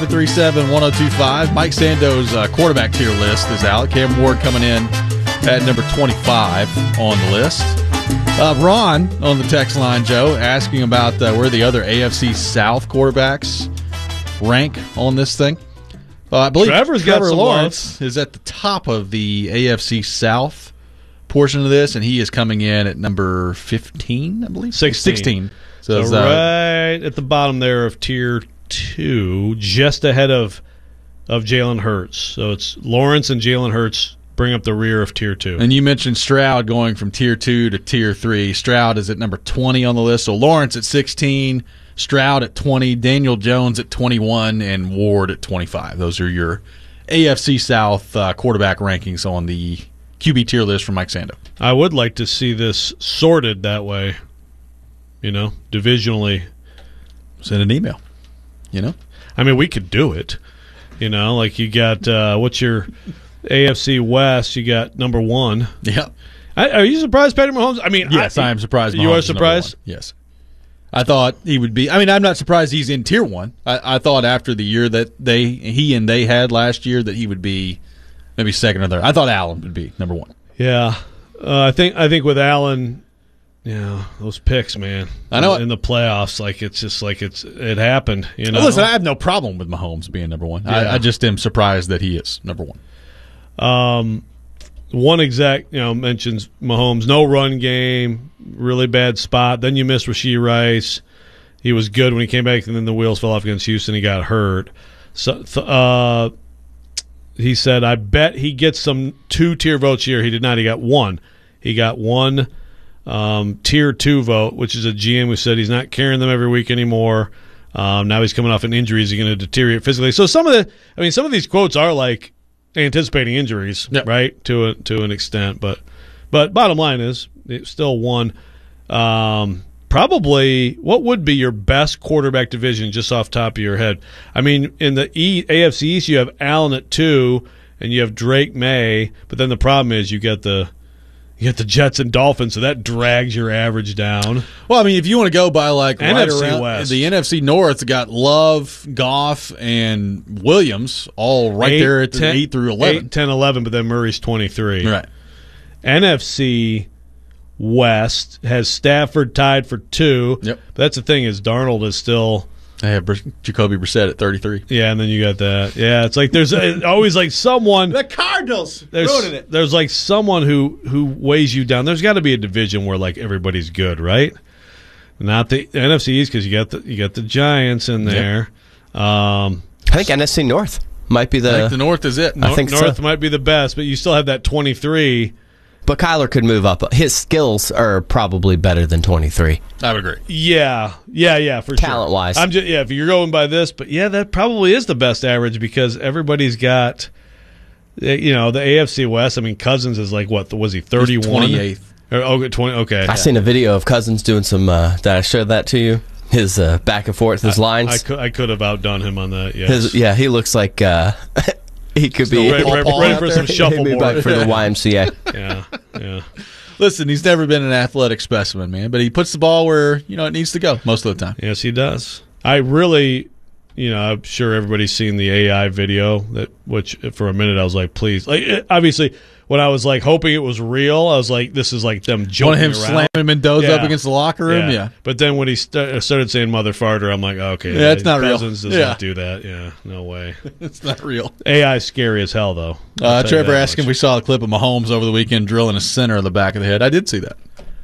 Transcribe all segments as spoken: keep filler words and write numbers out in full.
three seven, one oh two five. Mike Sando's uh, quarterback tier list is out. Cam Ward coming in at number twenty-five on the list. Uh, Ron on the text line, Joe, asking about uh, where the other A F C South quarterbacks rank on this thing. Uh, I believe Trevor's got Trevor some Lawrence is at the top of the A F C South portion of this, and he is coming in at number fifteen, I believe. sixteen. sixteen. So, So, uh, right at the bottom there of tier two, just ahead of of Jalen Hurts. So it's Lawrence and Jalen Hurts bring up the rear of tier two. And you mentioned Stroud going from tier two to tier three. Stroud is at number twenty on the list. So Lawrence at sixteen, Stroud at twenty, Daniel Jones at twenty-one, and Ward at twenty-five. Those are your A F C South uh, quarterback rankings on the Q B tier list from Mike Sando. I would like to see this sorted that way, you know, divisionally. Send an email, you know? I mean, we could do it, you know, like you got, uh, what's your A F C West? You got number one. Yeah. I, are you surprised, Patrick Mahomes? I mean, Yes, I, I am surprised. You Mahomes are is number surprised? one. Yes. I thought he would be. I mean, I'm not surprised he's in tier one. I, I thought after the year that they he and they had last year that he would be maybe second or third. I thought Allen would be number one. Yeah. Uh, I think I think with Allen, yeah, those picks, man. I know in, in the playoffs, like it's just like it's it happened. You know, Well, listen, I have no problem with Mahomes being number one. Yeah. I, I just am surprised that he is number one. Um, one exact, you know, mentions Mahomes, no run game, really bad spot. Then you missed Rashee Rice. He was good when he came back, and then the wheels fell off against Houston. He got hurt. So, uh, he said, I bet he gets some two-tier votes here. He did not. He got one. He got one um, tier two vote, which is a G M who said he's not carrying them every week anymore. Um, now he's coming off an injury. Is he going to deteriorate physically? So some of the, I mean, some of these quotes are like anticipating injuries, Yep. right? To a to an extent, but but bottom line is it still won. Um, probably, what would be your best quarterback division just off the top of your head? I mean, in the e, A F C East, you have Allen at two, and you have Drake May. But then the problem is you get the you get the Jets and Dolphins, so that drags your average down. Well, I mean, if you want to go by like N right F C around West. the N F C North, got Love, Goff, and Williams all right Eight, there at the ten- eight through eleven. eight, ten, eleven, but then Murray's twenty-three. Right. N F C West has Stafford tied for two. Yep. But that's the thing is Darnold is still I have Br- Jacoby Brissett at thirty-three. yeah, and then you got that. Yeah, it's like there's uh, always like someone The Cardinals there's ruining it. there's like someone who who weighs you down. There's got to be a division where like everybody's good, right? Not the N F C East because you got the you got the Giants in there. Um, I think N F C North might be I the. think the North is it. I think North so. might be the best, but you still have that twenty-three. But Kyler could move up. His skills are probably better than twenty-three. I would agree. Yeah, yeah, yeah, for Talent-wise. sure. I'm just yeah. If you're going by this, but yeah, that probably is the best average because everybody's got, you know, the A F C West. I mean, Cousins is like what was he thirty-one? twenty-eighth. Or, oh, twenty. Okay, I seen a video of Cousins doing some. Uh, did I show that to you? His uh, back and forth, his lines. I could I could have outdone him on that. Yes. His, yeah, he looks like uh, he could be ready, ready, Paul ready out for there. some He'd be shuffleboard. back for the Y M C A. yeah, yeah. Listen, he's never been an athletic specimen, man, but he puts the ball where you know it needs to go most of the time. Yes, he does. I really, you know, I'm sure everybody's seen the A I video that, which for a minute I was like, please, like, it, obviously, when I was like hoping it was real, I was like, this is like them joking Want him around. slamming Mendoza Yeah. up against the locker room? Yeah. But then when he st- started saying mother farter, I'm like, okay, Yeah, it's not real. Cousins does Yeah. not do that. Yeah, no way. It's not real. A I is scary as hell, though. I'll Uh, tell you Trevor that asked if much. we saw a clip of Mahomes over the weekend drilling a center in the back of the head. I did see that.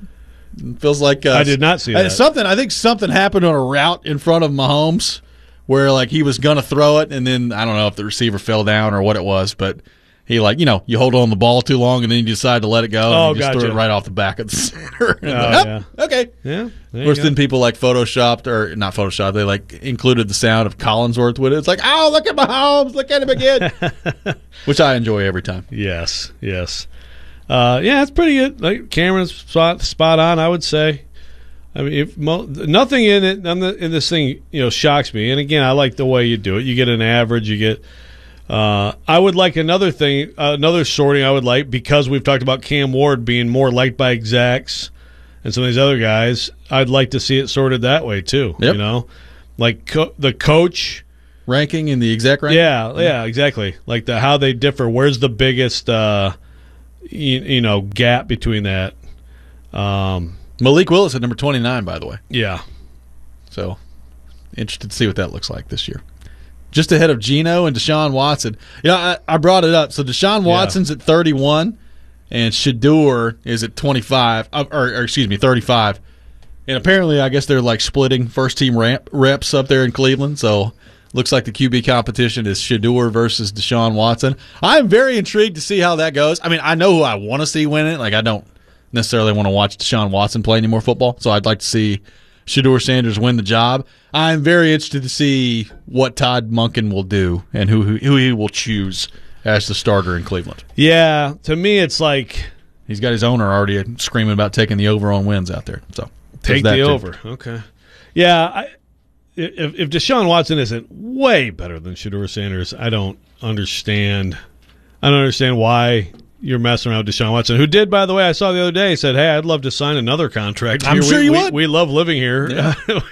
It feels like uh, I did not see uh, that. Something. I think something happened on a route in front of Mahomes where like he was gonna throw it, and then I don't know if the receiver fell down or what it was, but he like you know you hold on the ball too long and then you decide to let it go. Oh, and you just threw gotcha. it right off the back of the center. And Oh, like, yeah. "Oh, okay. Yeah. there Of course, you then go. people like photoshopped or not photoshopped. They like included the sound of Collinsworth with it. It's like, oh, look at Mahomes, look at him again, which I enjoy every time. Yes, yes. Uh, yeah, it's pretty good. Like Cameron's spot spot on, I would say. I mean, if mo- nothing in it, none of the, in this thing, you know, shocks me. And again, I like the way you do it. You get an average. You get. Uh, I would like another thing, uh, another sorting. I would like because we've talked about Cam Ward being more liked by execs and some of these other guys. I'd like to see it sorted that way too. Yep. You know, like co- the coach ranking in the exec ranking? Yeah, yeah, exactly. Like the how they differ. Where's the biggest, uh, you, you know, gap between that? Um, Malik Willis at number twenty-nine, by the way. yeah. So, interested to see what that looks like this year. Just ahead of Geno and Deshaun Watson. You know, I, I brought it up. So Deshaun Watson's yeah. at thirty-one, and Shedeur is at twenty-five, or, or excuse me, thirty-five. And apparently, I guess they're like splitting first team ramp, reps up there in Cleveland. So, looks like the Q B competition is Shedeur versus Deshaun Watson. I'm very intrigued to see how that goes. I mean, I know who I want to see win it. Like, I don't necessarily want to watch Deshaun Watson play any more football. So, I'd like to see Shedeur Sanders win the job. I'm very interested to see what Todd Monken will do and who who he will choose as the starter in Cleveland. Yeah, to me, it's like he's got his owner already screaming about taking the over on wins out there. So take the over. Okay. Yeah, I, if if Deshaun Watson isn't way better than Shedeur Sanders, I don't understand. I don't understand why you're messing around with Deshaun Watson, who did, by the way, I saw the other day, said, hey, I'd love to sign another contract. I'm here. sure we, you we, would. We love living here. Yeah.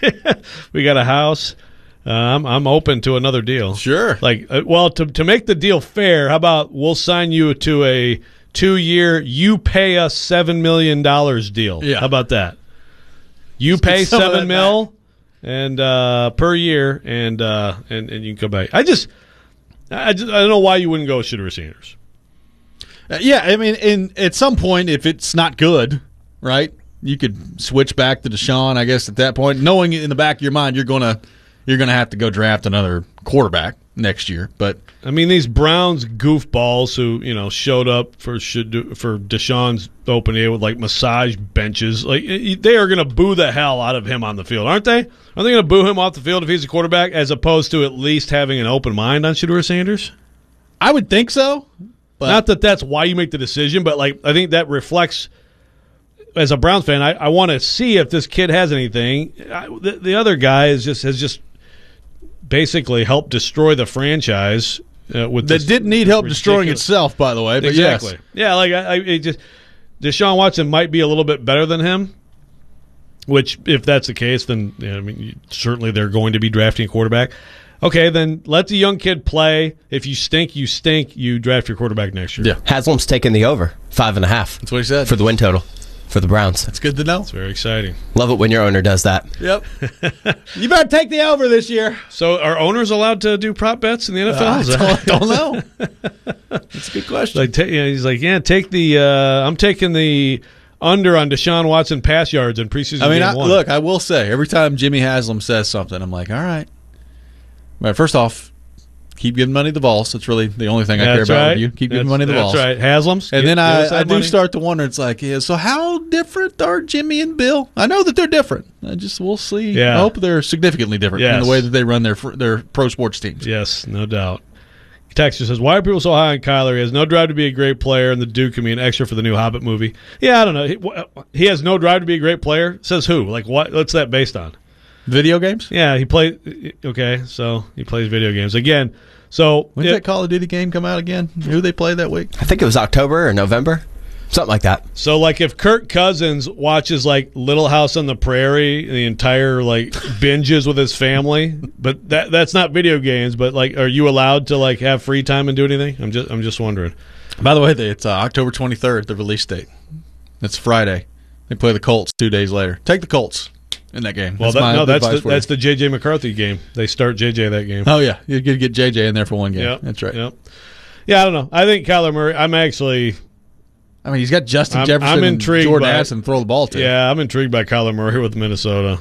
We got a house. Uh, I'm, I'm open to another deal. Sure. Like, uh, well, to to make the deal fair, how about we'll sign you to a two-year, you pay us seven million dollars deal. Yeah. How about that? You Let's pay get some of seven that mil and uh, per year, and, uh, and and you can come back. I just, I just, I don't know why you wouldn't go with Shedeur Sanders. Uh, yeah, I mean, in, at some point, if it's not good, right, you could switch back to Deshaun, I guess, at that point. Knowing in the back of your mind you're going to you're gonna have to go draft another quarterback next year. But I mean, these Browns goofballs who, you know, showed up for for Deshaun's open day with, like, massage benches, like, they are going to boo the hell out of him on the field, aren't they? Are they going to boo him off the field if he's a quarterback, as opposed to at least having an open mind on Shedeur Sanders? I would think so. But Not that that's why you make the decision, but, like, I think that reflects, as a Browns fan, I, I want to see if this kid has anything. I, the, the other guy is just has just basically helped destroy the franchise uh, with that this didn't need help ridiculous- destroying itself, by the way. But exactly. yes. Yeah, like I, I it just Deshaun Watson might be a little bit better than him. Which, if that's the case, then yeah, I mean, you, certainly they're going to be drafting a quarterback. Okay, then let the young kid play. If you stink, you stink. You draft your quarterback next year. Yeah. Haslam's taking the over, five and a half. That's what he said. For the win total for the Browns. That's good to know. It's very exciting. Love it when your owner does that. Yep. You better take the over this year. So, are owners allowed to do prop bets in the N F L? Uh, Is I that- don't, don't know. That's a good question. Like, ta- you know, he's like, yeah, take the. Uh, I'm taking the under on Deshaun Watson pass yards in preseason. I mean, game I, one. look, I will say, every time Jimmy Haslam says something, I'm like, all right. But first off, keep giving money to the Vols. That's really the only thing I That's care about right. with you. Keep giving That's- money to the that's Vols. right. Haslam's. And Give- then give us I, that I do money. start to wonder, it's like, yeah, so how different are Jimmy and Bill? I know that they're different. I just, we'll see. Yeah. I hope they're significantly different in Yes. the way that they run their their pro sports teams. Yes, no doubt. Texter says, why are people so high on Kyler? He has no drive to be a great player, and the Duke can be an extra for the new Hobbit movie. Yeah, I don't know. He, wh- he has no drive to be a great player? Says who? Like, what? What's that based on? Video games? Yeah, he plays. Okay, so he plays video games. Again, so. When did it- that Call of Duty game come out again? Who they play that week? I think it was October or November. Something like that. So, like, if Kirk Cousins watches, like, Little House on the Prairie, the entire, like, binges with his family, but that that's not video games, but, like, are you allowed to, like, have free time and do anything? I'm just I'm just wondering. By the way, they- it's uh, October twenty-third, the release date. It's Friday. They play the Colts two days later. Take the Colts in that game. Well, That's that, my no, that's advice the, for you. that's the J J McCarthy game. They start J J that game. Oh, yeah. You get get J J in there for one game. Yep, That's right. Yep. Yeah, I don't know. I think Kyler Murray, I'm actually, I mean, he's got Justin I'm- Jefferson I'm and intrigued Jordan by- Addison to throw the ball to. yeah, I'm intrigued by Kyler Murray with Minnesota.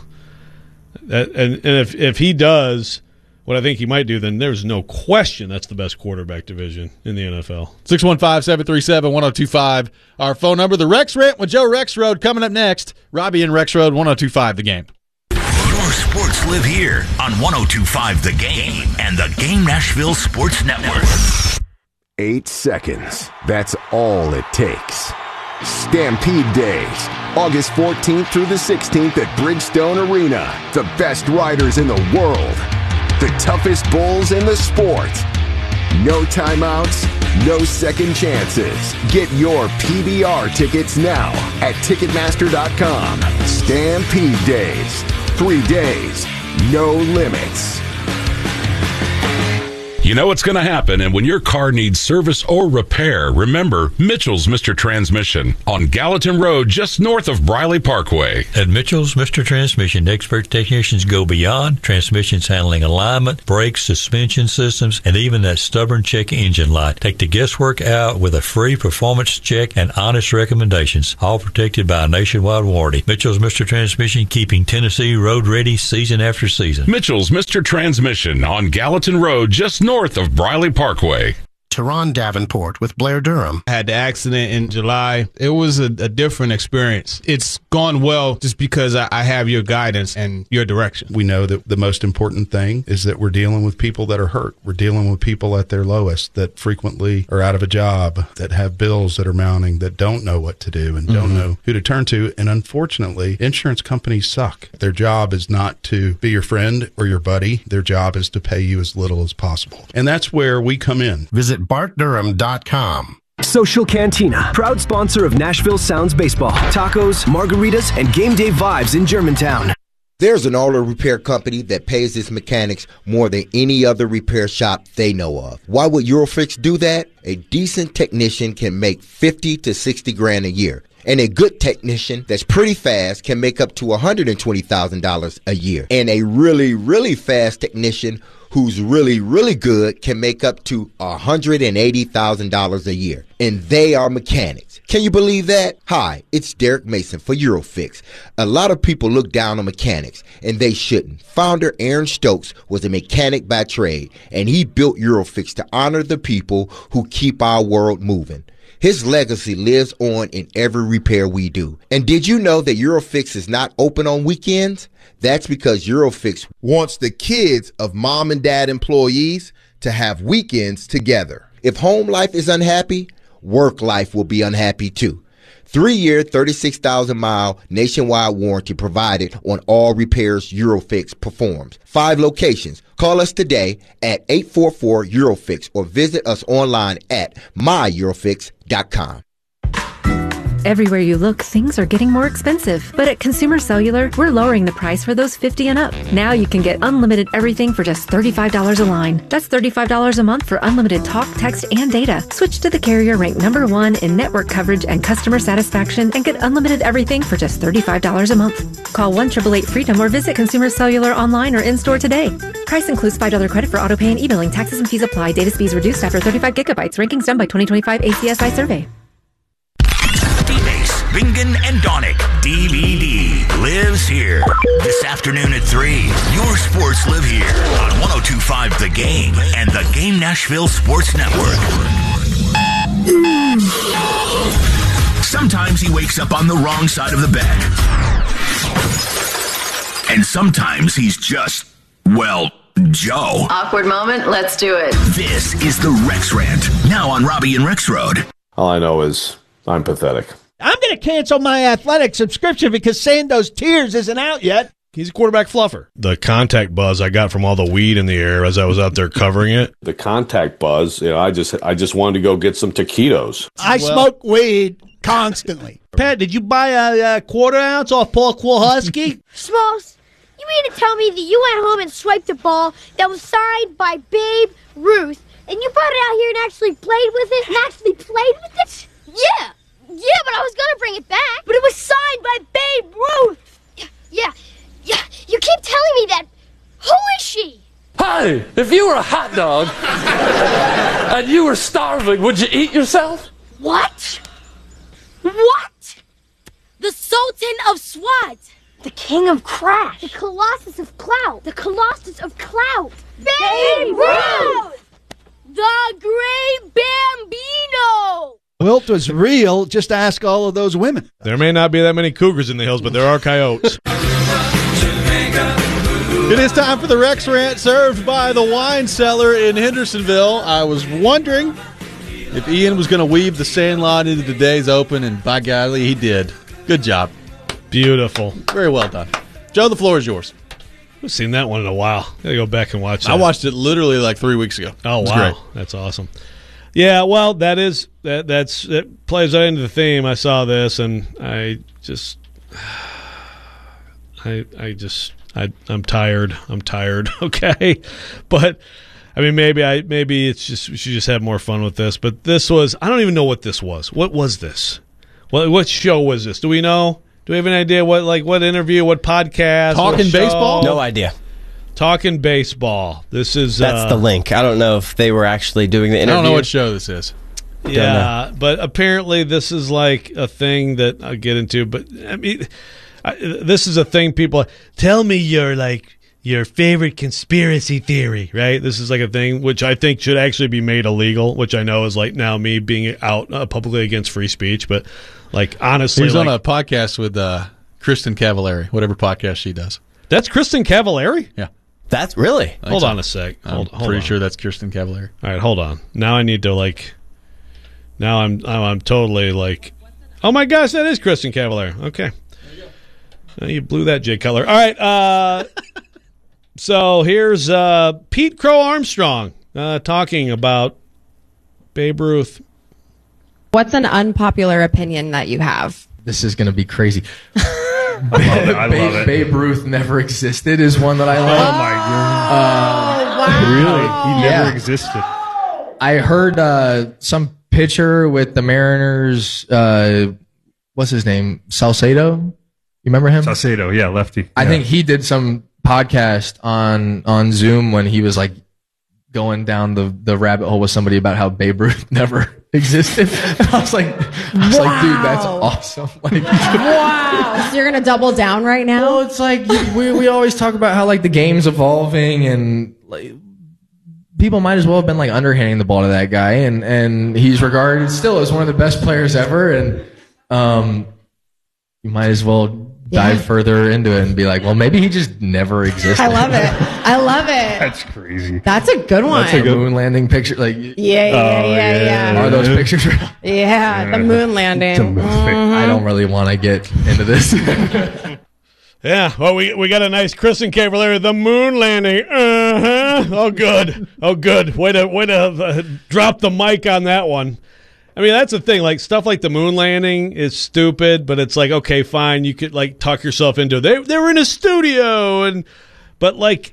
That, and and if, if he does what I think he might do, then there's no question that's the best quarterback division in the N F L. six one five, seven three seven, one oh two five. Our phone number. The Rex Rent with Joe Rexroad coming up next. Robbie and Rexroad, one oh two five, the game. Your sports live here on one oh two point five The Game and the Game Nashville Sports Network. Eight seconds. That's all it takes. Stampede Days, August fourteenth through the sixteenth at Bridgestone Arena. The best riders in the world. The toughest bulls in the sport. No timeouts, no second chances. Get your P B R tickets now at Ticketmaster dot com. Stampede Days. Three days, no limits. You know what's going to happen, and when your car needs service or repair, remember Mitchell's Mister Transmission on Gallatin Road, just north of Briley Parkway. At Mitchell's Mister Transmission, expert technicians go beyond transmissions handling alignment, brakes, suspension systems, and even that stubborn check engine light. Take the guesswork out with a free performance check and honest recommendations, all protected by a nationwide warranty. Mitchell's Mister Transmission, keeping Tennessee road ready season after season. Mitchell's Mister Transmission on Gallatin Road, just north north of Briley Parkway. Teron Davenport with Blair Durham. I had the accident in July. It was a, a different experience. It's gone well just because I, I have your guidance and your direction. We know that the most important thing is that we're dealing with people that are hurt. We're dealing with people at their lowest that frequently are out of a job, that have bills that are mounting, that don't know what to do and mm-hmm. don't know who to turn to. And unfortunately, insurance companies suck. Their job is not to be your friend or your buddy. Their job is to pay you as little as possible. And that's where we come in. Visit bart durham dot com. Social Cantina, proud sponsor of Nashville Sounds Baseball, tacos, margaritas, and game day vibes in Germantown. There's an auto repair company that pays its mechanics more than any other repair shop they know of. Why would Eurofix do that? A decent technician can make fifty to sixty grand a year. And a good technician that's pretty fast can make up to one hundred twenty thousand dollars a year. And a really, really fast technician who's really, really good can make up to one hundred eighty thousand dollars a year. And they are mechanics. Can you believe that? Hi, it's Derek Mason for Eurofix. A lot of people look down on mechanics, and they shouldn't. Founder Aaron Stokes was a mechanic by trade, and he built Eurofix to honor the people who keep our world moving. His legacy lives on in every repair we do. And did you know that Eurofix is not open on weekends? That's because Eurofix wants the kids of mom and dad employees to have weekends together. If home life is unhappy, work life will be unhappy too. Three-year, thirty-six thousand mile nationwide warranty provided on all repairs Eurofix performs. Five locations. Call us today at eight four four Eurofix or visit us online at my eurofix dot com. Everywhere you look, things are getting more expensive. But at Consumer Cellular, we're lowering the price for those fifty and up. Now you can get unlimited everything for just thirty-five dollars a line. That's thirty-five dollars a month for unlimited talk, text, and data. Switch to the carrier ranked number one in network coverage and customer satisfaction and get unlimited everything for just thirty-five dollars a month. Call one eight eight eight freedom or visit Consumer Cellular online or in-store today. Price includes five dollars credit for auto pay and e-billing. Taxes and fees apply. Data speeds reduced after thirty-five gigabytes. Rankings done by twenty twenty-five A C S I survey. Bingen and Donick, D V D, lives here. This afternoon at three, your sports live here on one oh two point five The Game and the Game Nashville Sports Network. Sometimes he wakes up on the wrong side of the bed. And sometimes he's just, well, Joe. Awkward moment, let's do it. This is the Rex Rant, now on Robbie and Rex Road. All I know is I'm pathetic. I'm going to cancel my athletic subscription because Sandoz Tears isn't out yet. He's a quarterback fluffer. The contact buzz I got from all the weed in the air as I was out there covering it. The contact buzz, you know, I just I just wanted to go get some taquitos. I well, smoke weed constantly. Pat, did you buy a, a quarter ounce off Paul Kwolhusky? Smalls, you mean to tell me that you went home and swiped a ball that was signed by Babe Ruth, and you brought it out here and actually played with it? And actually played with it? Yeah. Yeah, but I was going to bring it back. But it was signed by Babe Ruth. Yeah, yeah, yeah. You keep telling me that. Who is she? Hey, if you were a hot dog and you were starving, would you eat yourself? What? What? The Sultan of Swat. The King of Crash. The Colossus of Clout. The Colossus of Clout. Babe Ruth! The Great Bambino! Wilt was real. Just ask all of those women. There may not be that many cougars in the hills, but there are coyotes. It is time for the Rex Rant, served by the Wine Cellar in Hendersonville. I was wondering if Ian was going to weave the Sandlot into today's open, and by golly, he did. Good job. Beautiful. Very well done. Joe, the floor is yours. I've seen that one in a while. Gotta go back and watch that. I watched it literally like three weeks ago. Oh, wow. Great. That's awesome. Yeah, well, that is that that's that plays right into the theme. I saw this and I just I I just I I'm tired. I'm tired, okay? But I mean, maybe I maybe it's just we should just have more fun with this. But this was I don't even know what this was. What was this? What what show was this? Do we know? Do we have an idea what like what interview? What podcast? Talking what baseball? No idea. Talking baseball. This is That's uh, the link. I don't know if they were actually doing the interview. I don't know what show this is. Yeah, but apparently this is like a thing that I'll get into. But I mean, I, this is a thing people tell me your like your favorite conspiracy theory, right? This is like a thing which I think should actually be made illegal, which I know is like now me being out uh, publicly against free speech. But like honestly, he was like, on a podcast with uh, Kristen Cavallari, whatever podcast she does. That's Kristen Cavallari? Yeah. That's really. Hold so. on a sec. Hold, I'm hold pretty on. sure that's Kristen Cavallari. All right, hold on. Now I need to like. Now I'm now I'm totally like, oh my gosh, that is Kristen Cavallari. Okay, you, you blew that, Jay Cutler. All right, uh, so here's uh, Pete Crow Armstrong uh, talking about Babe Ruth. What's an unpopular opinion that you have? This is going to be crazy. I love it. I Babe, love it. Babe Ruth never existed is one that I like. Oh my Uh, Really? He never Yeah. existed. I heard uh, some pitcher with the Mariners. Uh, what's his name? Salcedo. You remember him? Salcedo, yeah, lefty. I Yeah. think he did some podcast on on Zoom when he was like going down the, the rabbit hole with somebody about how Babe Ruth never existed. And I was like, I was like, dude, that's awesome. Like, Wow. So you're going to double down right now? well, it's like we we always talk about how like the game's evolving and like people might as well have been like underhanding the ball to that guy, and and he's regarded still as one of the best players ever, and um, you might as well dive Yeah. further into it and be like, well, maybe he just never existed. I love it. I love it. That's crazy. That's a good one. That's a good moon landing picture. Like, Yeah, yeah, Oh, yeah, yeah. are those pictures real? Yeah, the moon landing. I don't really want to get into this. Yeah, well, we we got a nice Kristen Cavallari, the moon landing. Uh huh. Oh, good. Oh, good. Way to way to uh, drop the mic on that one. I mean, that's the thing. Like stuff like the moon landing is stupid, but it's like okay, fine. You could like talk yourself into it. They they were in a studio, and but like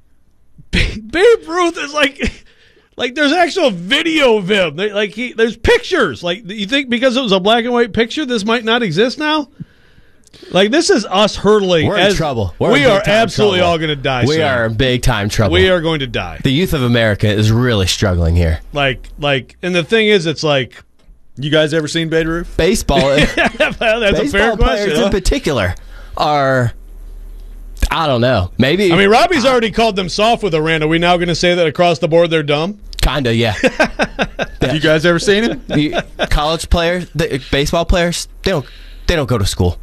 Babe Ruth is like. Like there's actual video of him. They, like he, there's pictures. Like you think because it was a black and white picture, this might not exist now. Like this is us hurtling. We're as, in trouble. We're we in are big time absolutely trouble. all going to die. We soon. are in big time trouble. We are going to die. The youth of America is really struggling here. Like, like, and the thing is, it's like, you guys ever seen Babe Ruth? Baseball. well, that's baseball a fair players question. in huh? particular are. I don't know. Maybe. I mean, Robbie's already called them soft with Aranda. Are we now going to say that across the board they're dumb? Kinda, yeah. You guys ever seen him? The college players, the baseball players, they don't. They don't go to school.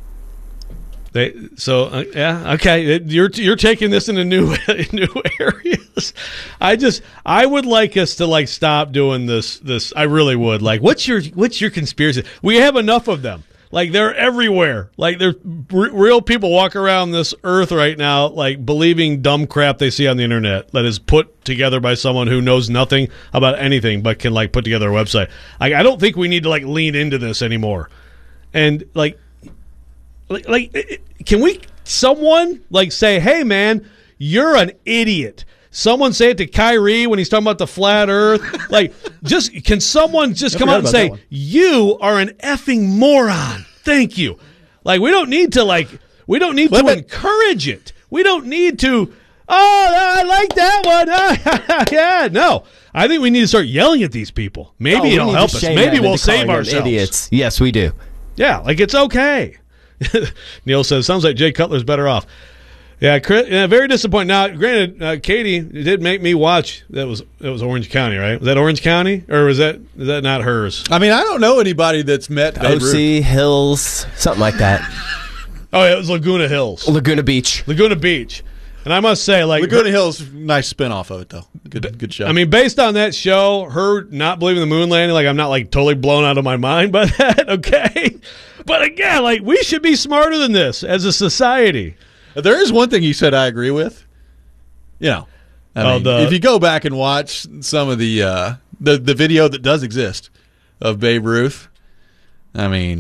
They so uh, yeah okay it, you're you're taking this into new new areas. I just I would like us to like stop doing this this I really would like what's your what's your conspiracy? We have enough of them. Like they're everywhere. Like they're r- real people walk around this earth right now like believing dumb crap they see on the internet that is put together by someone who knows nothing about anything but can like put together a website. I, I don't think we need to like lean into this anymore. And like Like, like, can we, someone, like, say, hey, man, you're an idiot. Someone say it to Kyrie when he's talking about the flat earth. Like, just, can someone just I come forgot out and about say, that one. you are an effing moron. Thank you. Like, we don't need to, like, we don't need Let to me- encourage it. We don't need to, oh, I like that one. Yeah, no. I think we need to start yelling at these people. Maybe Oh, we it'll need to help us. shame Maybe them we'll into calling save them ourselves. Idiots. Yes, we do. Yeah, like it's okay. Neil says, sounds like Jay Cutler's better off. Yeah, Chris, yeah very disappointing. Now, granted, uh, Katie did make me watch. That was that was Orange County, right? Was that Orange County, or was that is that not hers? I mean, I don't know anybody that's met Babe O Ruth. C Hills, something like that. Oh, yeah, it was Laguna Hills, Laguna Beach. Laguna Beach. And I must say, like Laguna Hills, nice spinoff of it though. Good, good show. I mean, based on that show, her not believing the moon landing, like I'm not like totally blown out of my mind by that. Okay, but again, like we should be smarter than this as a society. There is one thing you said I agree with. You know, I Oh, mean, the- if you go back and watch some of the uh, the the video that does exist of Babe Ruth, I mean,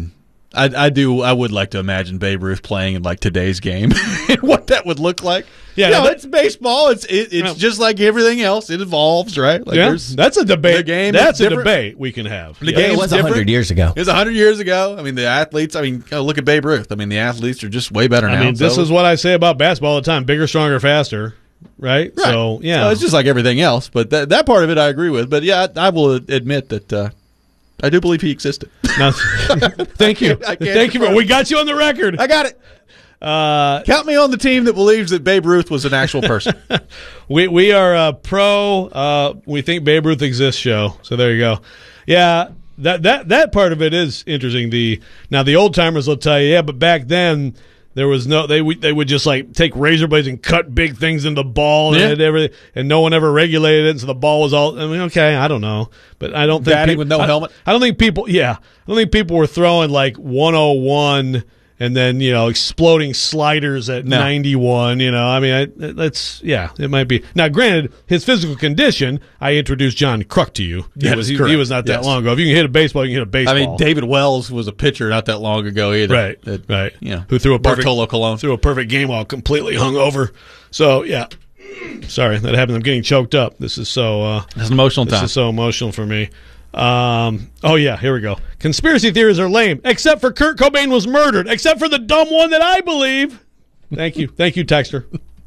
I, I do. I would like to imagine Babe Ruth playing in like today's game, and what that would look like. Yeah, no, that, it's baseball. It's it, it's yeah. just like everything else. It evolves, right? Like yeah, that's a debate. Game that's a different. debate we can have. The yeah, game it was a hundred years ago. It was a hundred years ago. I mean, the athletes. I mean, oh, look at Babe Ruth. I mean, the athletes are just way better I now. mean, this so. is what I say about basketball all the time: bigger, stronger, faster. Right? Right. So yeah, so it's just like everything else. But that that part of it, I agree with. But yeah, I, I will admit that. Uh, I do believe he existed. No, thank you. I can't Thank you. For, we got you on the record. I got it. Uh, Count me on the team that believes that Babe Ruth was an actual person. we we are uh, pro. Uh, we think Babe Ruth exists. Show. So there you go. Yeah, that that that part of it is interesting. The now the old timers will tell you, yeah, but back then there was no they they would just like take razor blades and cut big things into the ball yeah. and everything, and no one ever regulated it, so the ball was all. I mean, okay, I don't know, but I don't think batting people, with no I, helmet. I don't think people. Yeah, I don't think people were throwing like one oh one. And then, you know, exploding sliders at no. ninety-one, you know. I mean, I, that's, yeah, it might be. Now, granted, his physical condition, I introduced John Kruk to you. He, yes, was, he, he was not that yes. long ago. If you can hit a baseball, you can hit a baseball. I mean, David Wells was a pitcher not that long ago either. Right, that, right. You know, who threw a perfect, Bartolo Colon. Threw a perfect game while completely hung over. So, yeah. Sorry, that happened. I'm getting choked up. This is so... Uh, it's an emotional this time. This is so emotional for me. Um. Oh yeah, here we go. Conspiracy theories are lame, except for Kurt Cobain was murdered, except for the dumb one that I believe. Thank you, thank you, Texter.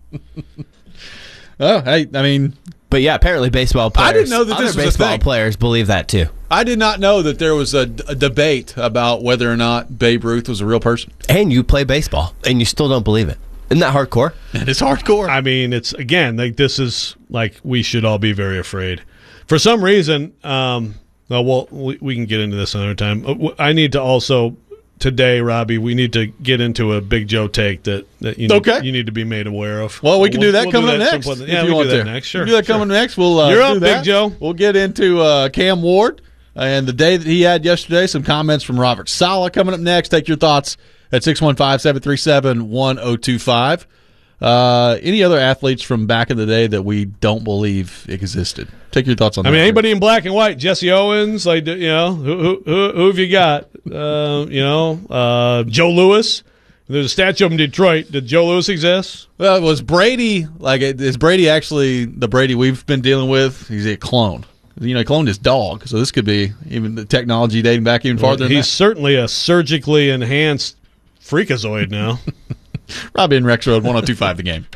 Oh, hey, I mean, but yeah, apparently baseball players. I didn't know that other this was a baseball thing. players believe that too. I did not know that there was a, a debate about whether or not Babe Ruth was a real person. And you play baseball, and you still don't believe it. Isn't that hardcore? It is hardcore. I mean, it's again like this is like we should all be very afraid. For some reason, um. Well, well, we, we can get into this another time. I need to also today, Robbie. We need to get into a Big Joe take that, that you need, okay. you need to be made aware of. Well, we can we'll, do that we'll coming do up that next. someplace. If Yeah, you we want do that to. next. Sure, we'll do that sure. coming next. We'll uh, You're do up, that. Big Joe. We'll get into uh, Cam Ward and the day that he had yesterday. Some comments from Robert Saleh coming up next. Take your thoughts at six one five, seven three seven, one oh two five. Uh, any other athletes from back in the day that we don't believe existed? Take your thoughts on I that. mean, anybody in black and white, Jesse Owens, like you know, who who who have you got? Uh, you know, uh, Joe Louis. There's a statue of him in Detroit. Did Joe Louis exist? Well, was Brady like? Is Brady actually the Brady we've been dealing with? He's a clone. You know, he cloned his dog, so this could be even the technology dating back even farther. Well, than he's that. certainly a surgically enhanced freakazoid now. Robbie and Rex Road, one oh two five The Game.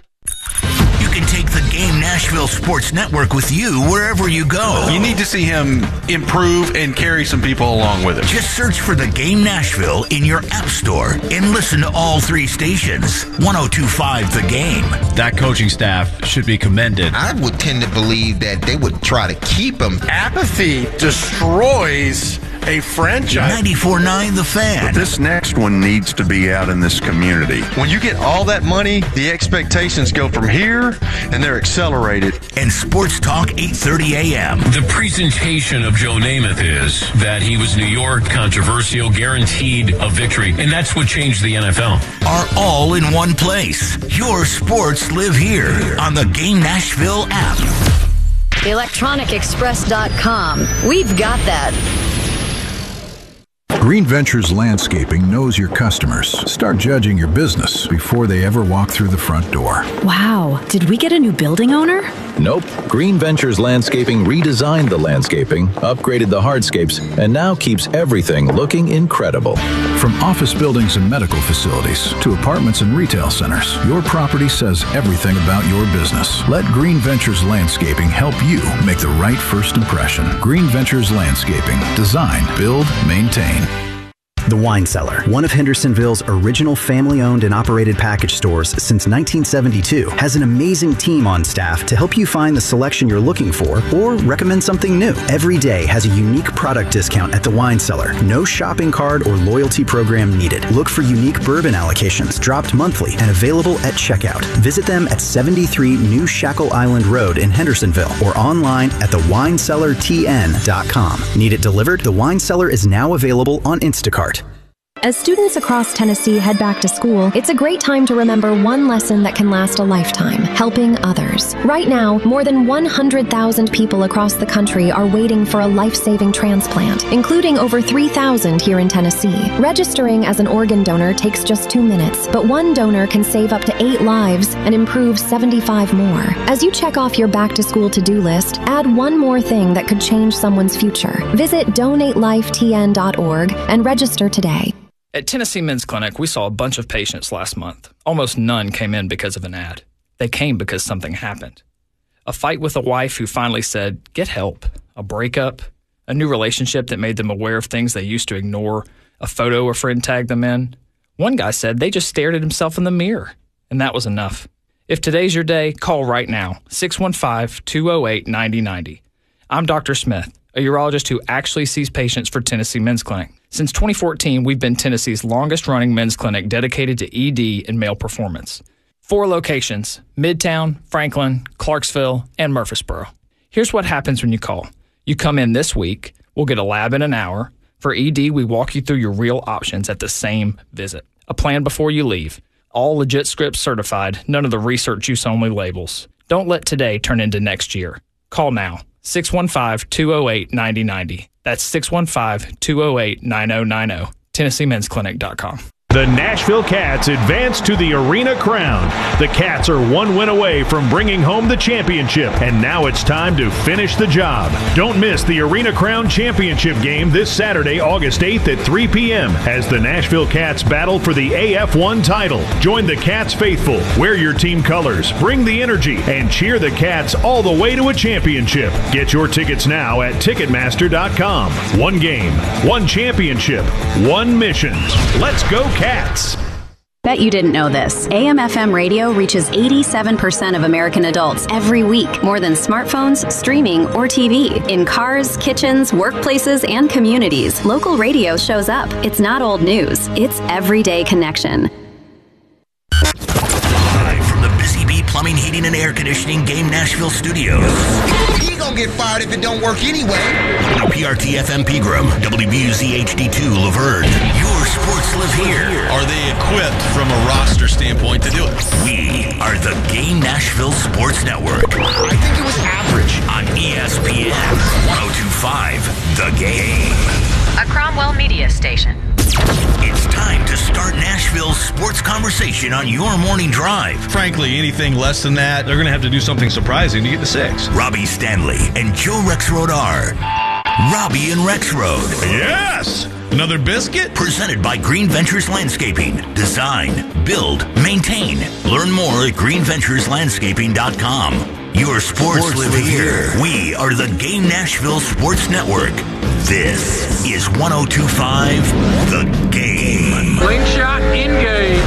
You can take the Game Nashville Sports Network with you wherever you go. You need to see him improve and carry some people along with him. Just search for the Game Nashville in your app store and listen to all three stations. one oh two five The Game. That coaching staff should be commended. I would tend to believe that they would try to keep him. Apathy destroys a franchise. ninety-four point nine The Fan. But this next one needs to be out in this community. When you get all that money, the expectations go from here and they're accelerated. And Sports Talk eight thirty a.m. The presentation of Joe Namath is that he was New York, controversial, guaranteed a victory, and that's what changed the N F L. Are all in one place. Your sports live here on the Game Nashville app. electronic express dot com. We've got that. Green Ventures Landscaping knows your customers. Start judging your business before they ever walk through the front door. Wow, did we get a new building owner? Nope. Green Ventures Landscaping redesigned the landscaping, upgraded the hardscapes, and now keeps everything looking incredible. From office buildings and medical facilities to apartments and retail centers, your property says everything about your business. Let Green Ventures Landscaping help you make the right first impression. Green Ventures Landscaping. Design, build, maintain. The Wine Cellar, one of Hendersonville's original family-owned and operated package stores since nineteen seventy-two, has an amazing team on staff to help you find the selection you're looking for or recommend something new. Every day has a unique product discount at The Wine Cellar. No shopping card or loyalty program needed. Look for unique bourbon allocations dropped monthly and available at checkout. Visit them at seventy-three New Shackle Island Road in Hendersonville or online at the wine cellar t n dot com. Need it delivered? The Wine Cellar is now available on Instacart. As students across Tennessee head back to school, it's a great time to remember one lesson that can last a lifetime: helping others. Right now, more than one hundred thousand people across the country are waiting for a life-saving transplant, including over three thousand here in Tennessee. Registering as an organ donor takes just two minutes, but one donor can save up to eight lives and improve seventy-five more. As you check off your back-to-school to-do list, add one more thing that could change someone's future. Visit donate life t n dot org and register today. At Tennessee Men's Clinic, we saw a bunch of patients last month. Almost none came in because of an ad. They came because something happened. A fight with a wife who finally said, get help. A breakup. A new relationship that made them aware of things they used to ignore. A photo a friend tagged them in. One guy said they just stared at himself in the mirror, and that was enough. If today's your day, call right now, six one five, two oh eight, nine oh nine oh. I'm Doctor Smith, a urologist who actually sees patients for Tennessee Men's Clinic. Since twenty fourteen, we've been Tennessee's longest-running men's clinic dedicated to E D and male performance. Four locations: Midtown, Franklin, Clarksville, and Murfreesboro. Here's what happens when you call. You come in this week, we'll get a lab in an hour. For E D, we walk you through your real options at the same visit. A plan before you leave. All legit scripts certified, none of the research use only labels. Don't let today turn into next year. Call now, six one five, two oh eight, nine oh nine oh. That's six one five, two oh eight, nine oh nine oh. Tennessee Men's Clinic dot com. The Nashville Cats advance to the Arena Crown. The Cats are one win away from bringing home the championship, and now it's time to finish the job. Don't miss the Arena Crown Championship game this Saturday, August eighth at three p.m. as the Nashville Cats battle for the A F one title. Join the Cats faithful, wear your team colors, bring the energy, and cheer the Cats all the way to a championship. Get your tickets now at Ticketmaster dot com. One game, one championship, one mission. Let's go, Cats! Cats. Bet you didn't know this. A M F M radio reaches eighty-seven percent of American adults every week, more than smartphones, streaming, or T V. In cars, kitchens, workplaces, and communities, local radio shows up. It's not old news. It's everyday connection. Live from the Busy Bee Plumbing, Heating, and Air Conditioning Game Nashville studios. He gonna get fired if it don't work anyway. W P R T F M Pegram, W B U Z H D two Laverne. Your sports live here. Are they equipped from a roster standpoint to do it? We are the Game Nashville Sports Network. I think it was average. On E S P N one oh two point five, The Game. A Cromwell media station. It's time to start Nashville's sports conversation on your morning drive. Frankly, anything less than that, They're going to have to do something surprising to get to six. Robbie Stanley and Joe Rexrode are Robbie and Rexrode. Yes! Another biscuit? Presented by Green Ventures Landscaping. Design, build, maintain. Learn more at green ventures landscaping dot com. Your sports, sports live, live here. here. We are the Game Nashville Sports Network. This is one oh two point five, The Game. Slingshot in game.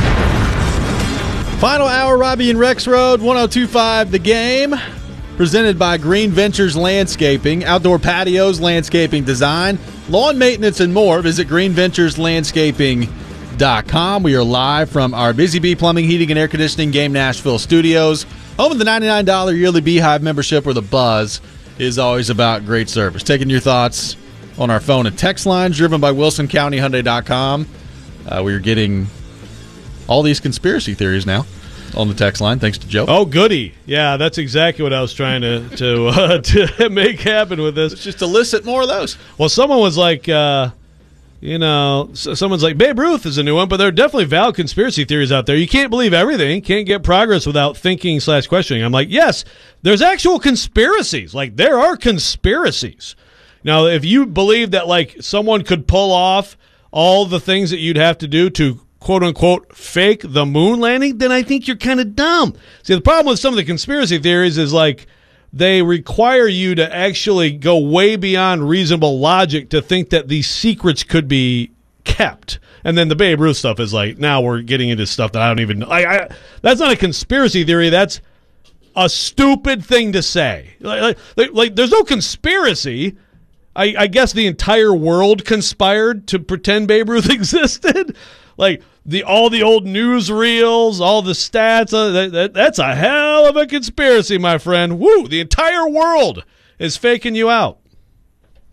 Final hour, Robbie and Rexrode, one oh two point five The Game. Presented by Green Ventures Landscaping. Outdoor patios, landscaping design, lawn maintenance, and more. Visit green ventures landscaping dot com. We are live from our Busy Bee Plumbing, Heating, and Air Conditioning Game Nashville studios. Home of the ninety-nine dollars yearly Beehive membership, where the buzz is always about great service. Taking your thoughts on our phone and text lines, driven by wilson county hyundai dot com. Uh, we're getting all these conspiracy theories now on the text line, thanks to Joe. Oh, goody. Yeah, that's exactly what I was trying to to, uh, to make happen with this. Let's just elicit more of those. Well, someone was like, uh, you know, someone's like, Babe Ruth is a new one, but there are definitely valid conspiracy theories out there. You can't believe everything. Can't get progress without thinking slash questioning. I'm like, yes, there's actual conspiracies. Like, there are conspiracies. Now, if you believe that, like, someone could pull off all the things that you'd have to do to, quote-unquote, fake the moon landing, then I think you're kind of dumb. See, the problem with some of the conspiracy theories is, like, they require you to actually go way beyond reasonable logic to think that these secrets could be kept. And then the Babe Ruth stuff is like, now we're getting into stuff that I don't even know. I, I, that's not a conspiracy theory. That's a stupid thing to say. Like, like, like there's no conspiracy. I, I guess the entire world conspired to pretend Babe Ruth existed. Like, the all the old newsreels, all the stats, uh, that, that, that's a hell of a conspiracy, my friend. Woo, the entire world is faking you out.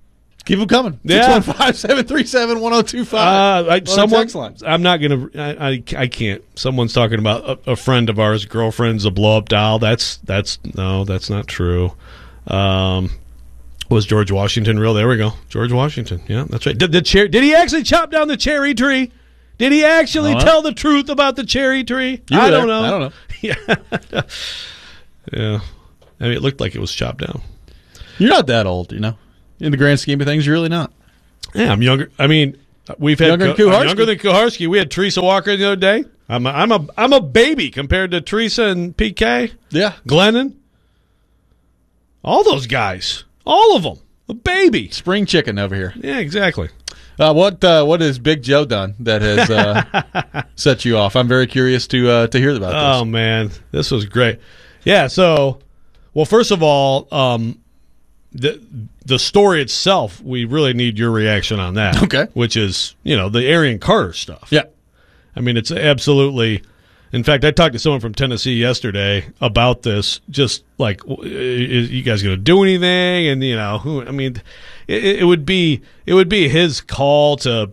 Keep them coming. Yeah. six one five, seven three seven, one oh two five. Uh, I, someone, I'm not going to, I I can't. Someone's talking about a, a friend of ours, girlfriend's a blow-up doll. That's, that's, no, that's not true. Um, was George Washington real? There we go. George Washington. Yeah, that's right. Did, the cher- did he actually chop down the cherry tree? Did he actually Uh-huh. tell the truth about the cherry tree? You I were don't there. know. I don't know. yeah. yeah. I mean, it looked like it was chopped down. You're not that old, you know. In the grand scheme of things, you're really not. Yeah, I'm younger. I mean, we've had Younger than Co- I'm Kuharski. younger than Kuharski. We had Teresa Walker the other day. I'm a, I'm a I'm a baby compared to Teresa and P K. Yeah, Glennon. All those guys, all of them, a baby. Spring chicken over here. Yeah, exactly. Uh, what uh, what has Big Joe done that has uh, set you off? I'm very curious to uh, to hear about this. Oh man, this was great. Yeah. So, well, first of all, um, the the story itself, we really need your reaction on that. Okay. Which is, you know, the Arian Carter stuff. Yeah. I mean, it's absolutely. In fact, I talked to someone from Tennessee yesterday about this. Just like, is you guys going to do anything? And you know, who? I mean, it, it would be it would be his call to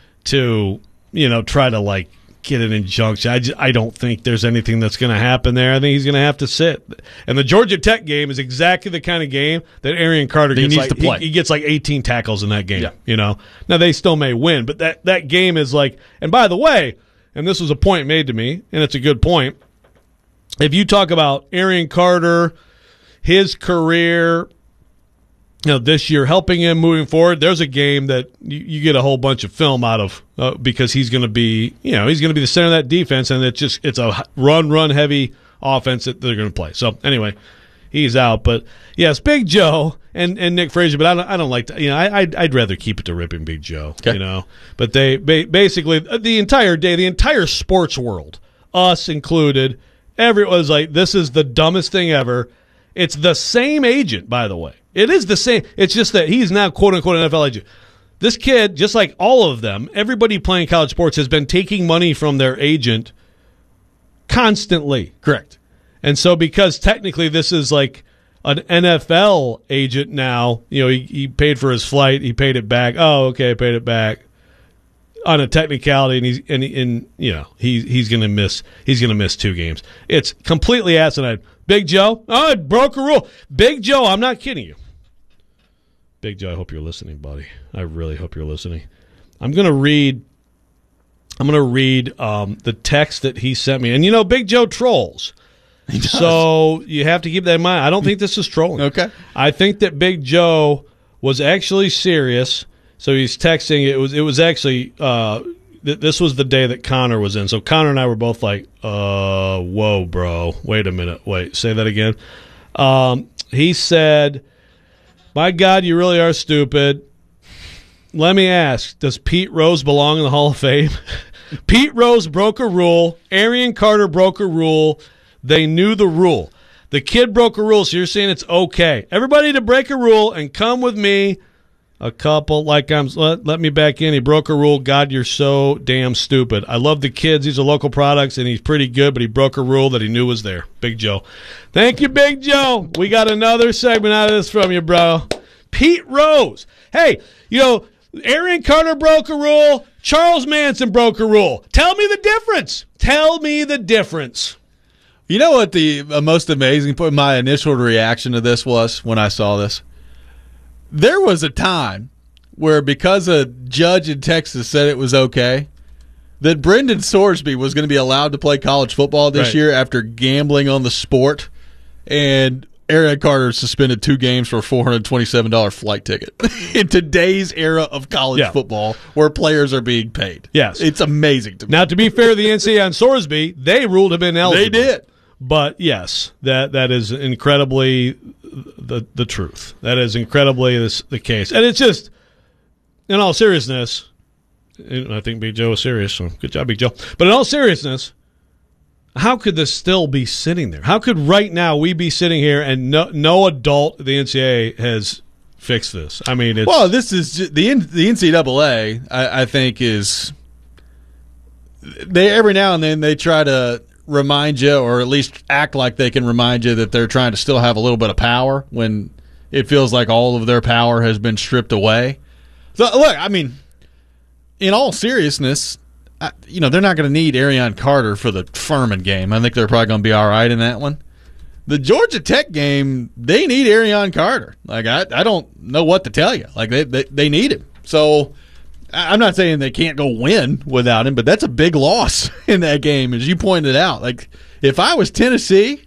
to you know try to like get an injunction. I, just, I don't think there's anything that's going to happen there. I think he's going to have to sit. And the Georgia Tech game is exactly the kind of game that Arian Carter He gets needs like, to play. He, he gets like eighteen tackles in that game. Yeah. You know, now they still may win, but that that game is like. And by the way. And this was a point made to me, and it's a good point. If you talk about Arian Carter, his career, you know, this year, helping him moving forward, there's a game that you, you get a whole bunch of film out of uh, because he's going to be, you know, he's going to be the center of that defense, and it's just it's a run, run heavy offense that they're going to play. So anyway, he's out. But yes, Big Joe and, and Nick Frazier, but I don't I don't like to, you know, I I'd, I'd rather keep it to ripping Big Joe, Okay. you know. But they ba- basically the entire day, the entire sports world, us included, everyone was like, this is the dumbest thing ever. It's the same agent, by the way. It is the same. It's just that he's now quote unquote N F L agent. This kid, just like all of them, everybody playing college sports has been taking money from their agent constantly. Correct. And so because technically this is like an N F L agent now, you know, he, he paid for his flight, he paid it back. Oh, okay, I paid it back on a technicality, and he's and, and you know he he's gonna miss he's gonna miss two games. It's completely asinine. Big Joe, oh, it broke a rule. Big Joe, I'm not kidding you. Big Joe, I hope you're listening, buddy. I really hope you're listening. I'm gonna read. I'm gonna read um, the text that he sent me, and you know, Big Joe trolls. So you have to keep that in mind. I don't think this is trolling. Okay. I think that Big Joe was actually serious. So he's texting. It was it was actually uh, th- this was the day that Connor was in. So Connor and I were both like, uh, whoa, bro. Wait a minute. Wait, say that again. Um, he said, my God, you really are stupid. Let me ask, does Pete Rose belong in the Hall of Fame? Pete Rose broke a rule. Arian Carter broke a rule. They knew the rule. The kid broke a rule, so you're saying it's okay. Everybody to break a rule and come with me. A couple, like I'm, let, let me back in. He broke a rule. God, you're so damn stupid. I love the kids. These are local products, and he's pretty good, but he broke a rule that he knew was there. Big Joe. Thank you, Big Joe. We got another segment out of this from you, bro. Pete Rose. Hey, you know, Arian Carter broke a rule. Charles Manson broke a rule. Tell me the difference. Tell me the difference. You know what the uh, most amazing point, my initial reaction to this was when I saw this? There was a time where because a judge in Texas said it was okay, that Brendan Sorsby was going to be allowed to play college football this Right. year after gambling on the sport, and Arian Carter suspended two games for a four hundred twenty-seven dollars flight ticket. In today's era of college Yeah. football where players are being paid. Yes. It's amazing to me. Now, to be fair to the N C double A on Sorsby, they ruled him ineligible. They did. But yes, that that is incredibly the the truth. That is incredibly this, the case, and it's just, in all seriousness, and I think Big Joe is serious. So good job, Big Joe. But in all seriousness, how could this still be sitting there? How could right now we be sitting here and no no adult at the N C double A has fixed this? I mean, it's well, this is just, the N- the N C double A. I, I think is they every now and then they try to remind you, or at least act like they can remind you that they're trying to still have a little bit of power when it feels like all of their power has been stripped away. So, look, I mean, in all seriousness, I, you know, they're not going to need Arion Carter for the Furman game. I think they're probably going to be all right in that one. The Georgia Tech game, they need Arion Carter. Like, I, I don't know what to tell you. Like, they, they, they need him. So, I'm not saying they can't go win without him, but that's a big loss in that game, as you pointed out. Like, if I was Tennessee,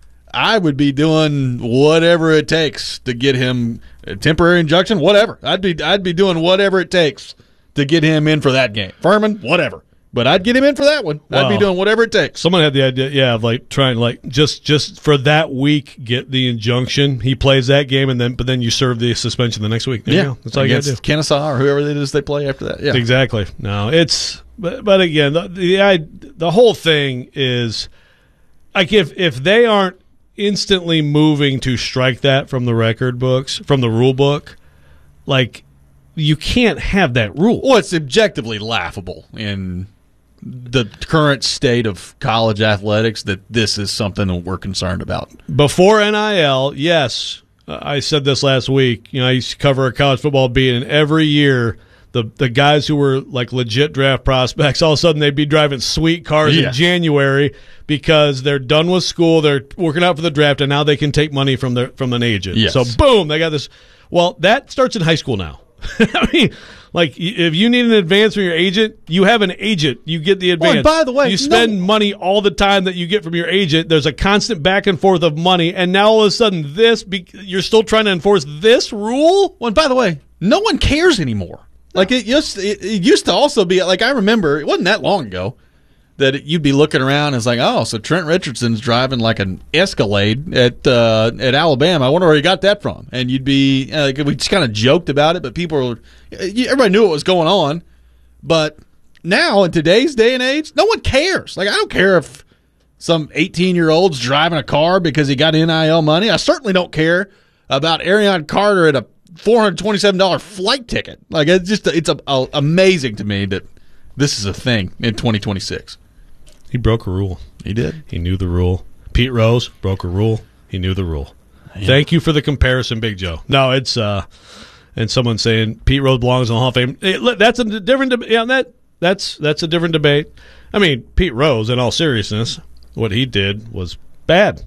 I would be doing whatever it takes to get him a temporary injunction, whatever. I'd be I'd be doing whatever it takes to get him in for that game. Furman, whatever. But I'd get him in for that one. I'd Wow. be doing whatever it takes. Someone had the idea, yeah, of like trying like just just for that week get the injunction. He plays that game, and then but then you serve the suspension the next week. There yeah, you go. That's all you got to do. Against Kennesaw or whoever it is they play after that. Yeah, Exactly. No, it's but but again, the the, I, the whole thing is like if if they aren't instantly moving to strike that from the record books, from the rule book, like you can't have that rule. Well, it's objectively laughable in the current state of college athletics that this is something that we're concerned about. Before N I L, yes, uh, I said this last week. You know, I used to cover a college football beat, and every year the the guys who were like legit draft prospects, all of a sudden they'd be driving sweet cars Yeah. in January because they're done with school, they're working out for the draft, and now they can take money from their from an agent. Yes. So boom, they got this. Well, that starts in high school now. I mean, like if you need an advance from your agent, you have an agent. You get the advance. Well, and by the way, you spend no- money all the time that you get from your agent. There's a constant back and forth of money, and now all of a sudden, this be, you're still trying to enforce this rule. Well, and by the way, no one cares anymore. Like it used, it, it used to also be like I remember it wasn't that long ago that it, you'd be looking around and it's like, oh, so Trent Richardson's driving like an Escalade at uh, at Alabama. I wonder where he got that from. And you'd be uh, like, we just kind of joked about it, but people were, everybody knew what was going on. But now in today's day and age, no one cares. Like I don't care if some eighteen year old's driving a car because he got N I L money. I certainly don't care about Arion Carter at a four hundred twenty-seven dollars flight ticket. Like it's just it's a, a, amazing to me that this is a thing in twenty twenty-six. He broke a rule. He did. He knew the rule. Pete Rose broke a rule. He knew the rule. Yeah. Thank you for the comparison, Big Joe. No, it's uh, and someone saying Pete Rose belongs in the Hall of Fame. Hey, look, that's a different debate. Yeah, that that's that's a different debate. I mean, Pete Rose, in all seriousness, what he did was bad.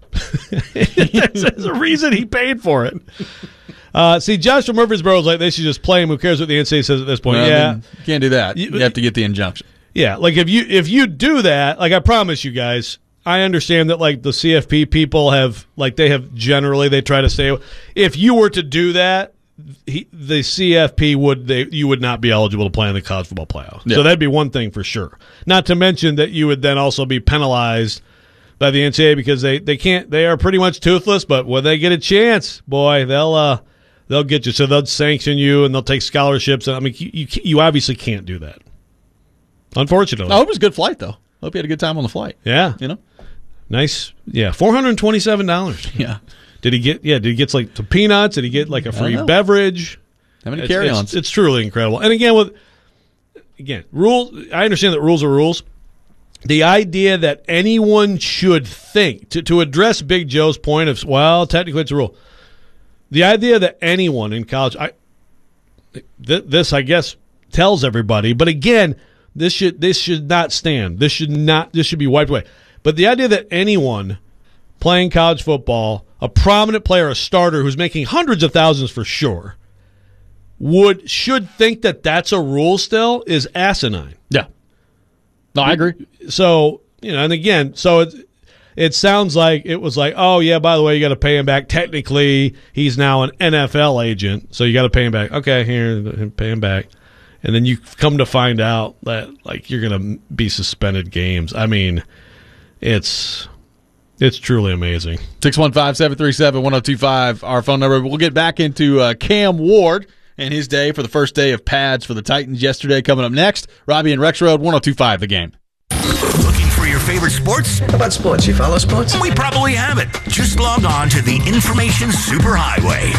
There's a reason he paid for it. Uh, see, Josh from Murfreesboro is like, they should just play him. Who cares what the N C A A says at this point? Well, yeah. I mean, you can't do that. You, you have to get the injunction. Yeah, like if you if you do that, like I promise you guys, I understand that like the C F P people have, like they have generally, they try to say, if you were to do that, he, the C F P would, they you would not be eligible to play in the college football playoffs. Yeah. So that'd be one thing for sure. Not to mention that you would then also be penalized by the N C A A because they, they can't, they are pretty much toothless, but when they get a chance, boy, they'll, uh, they'll get you. So they'll sanction you and they'll take scholarships. I mean, you, you, you obviously can't do that. Unfortunately. I hope it was a good flight, though. Hope you had a good time on the flight. Yeah. You know? Nice. Yeah. four hundred twenty-seven dollars. Yeah. Did he get, yeah, did he get like some peanuts? Did he get like a free know. beverage? How many It's- carry-ons? It's, it's truly incredible. And again, with, again, rules, I understand that rules are rules. The idea that anyone should think, to, to address Big Joe's point of, well, technically it's a rule. The idea that anyone in college, I, th- this I guess tells everybody, but again, this should this should not stand. This should not. This should be wiped away. But the idea that anyone playing college football, a prominent player, a starter who's making hundreds of thousands for sure, would should think that that's a rule still is asinine. Yeah. No, I agree. So, you know, and again, so it it sounds like it was like, oh yeah, by the way, you got to pay him back. Technically, he's now an N F L agent, so you got to pay him back. Okay, here, pay him back. And then you come to find out that like you're going to be suspended games. I mean, it's it's truly amazing. six one five, seven three seven, one oh two five, our phone number. We'll get back into uh, Cam Ward and his day for the first day of pads for the Titans yesterday coming up next. Robbie and Rex Road, one oh two five, The Game. Looking for your favorite sports? How about sports? You follow sports? We probably have it. Just log on to the Information Superhighway.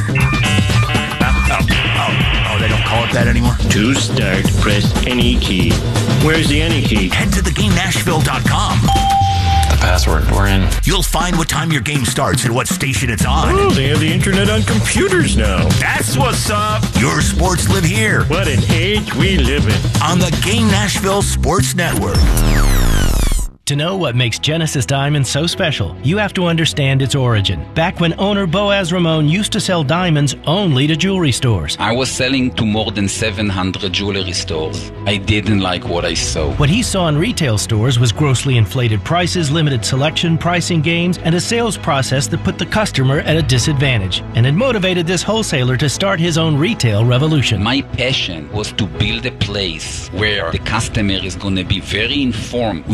Oh, oh, oh, oh, they don't call it that anymore? To start, press any key. Where's the any key? Head to the game nashville dot com. The password, we're in. You'll find what time your game starts and what station it's on. Oh, they have the internet on computers now. That's what's up. Your sports live here. What an age we live in. On the Game Nashville Sports Network. To know what makes Genesis Diamonds so special, you have to understand its origin. Back when owner Boaz Ramon used to sell diamonds only to jewelry stores. I was selling to more than seven hundred jewelry stores. I didn't like what I saw. What he saw in retail stores was grossly inflated prices, limited selection, pricing games, and a sales process that put the customer at a disadvantage. And it motivated this wholesaler to start his own retail revolution. My passion was to build a place where the customer is going to be very informed.